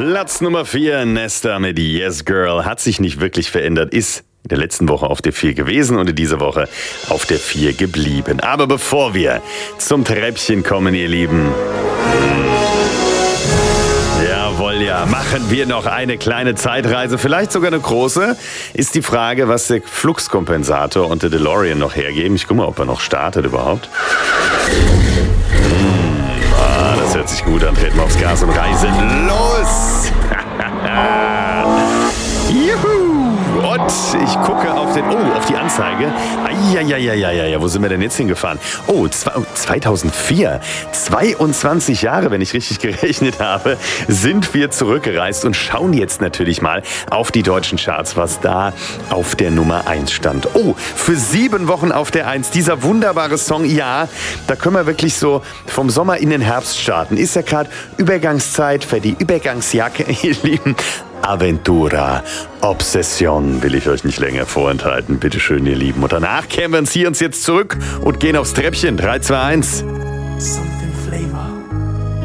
Platz Nummer 4, Nesta mit Yes Girl, hat sich nicht wirklich verändert, ist in der letzten Woche auf der 4 gewesen und in dieser Woche auf der 4 geblieben. Aber bevor wir zum Treppchen kommen, ihr Lieben, jawohl, ja, machen wir noch eine kleine Zeitreise, vielleicht sogar eine große. Ist die Frage, was der Fluxkompensator und der DeLorean noch hergeben. Ich gucke mal, ob er noch startet überhaupt. Das hört sich gut an. Treten wir aufs Gas und reisen los! Juhu! Und ich gucke auf die Anzeige. Ja, wo sind wir denn jetzt hingefahren? Oh, 2004. 22 Jahre, wenn ich richtig gerechnet habe, sind wir zurückgereist und schauen jetzt natürlich mal auf die deutschen Charts, was da auf der Nummer 1 stand. Oh, für 7 Wochen auf der 1. Dieser wunderbare Song, ja, da können wir wirklich so vom Sommer in den Herbst starten. Ist ja gerade Übergangszeit für die Übergangsjacke, ihr Lieben. Aventura, Obsession will ich euch nicht länger vorenthalten. Bitte schön, ihr Lieben. Und danach kehren wir uns jetzt zurück und gehen aufs Treppchen. 3, 2, 1.